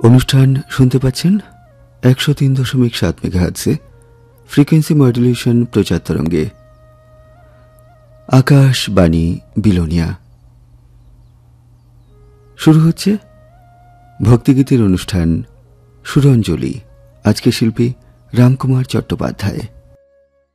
অনুষ্ঠান শুনতে পাচ্ছেন 103.7 মেগাহার্টজে ফ্রিকোয়েন্সি মডুলেশন প্রচার তরঙ্গে। আকাশবাণী বিলোনিয়া। শুরু হচ্ছে ভক্তিগীতের অনুষ্ঠান সুরঞ্জলি। আজকে শিল্পী রামকুমার চট্টোপাধ্যায়।